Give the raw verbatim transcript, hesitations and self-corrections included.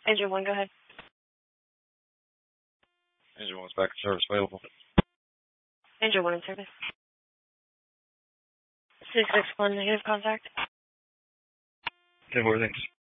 Engine one, go ahead. Engine one's back in service available. Engine one in service. six six one negative contact. ten four, thanks.